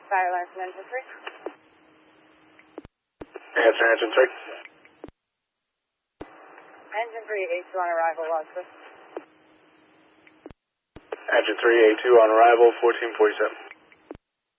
Silence, engine 3. Answer, engine 3. Engine 3, A2 on arrival, log 6. Engine 3, A2 on arrival, 1447.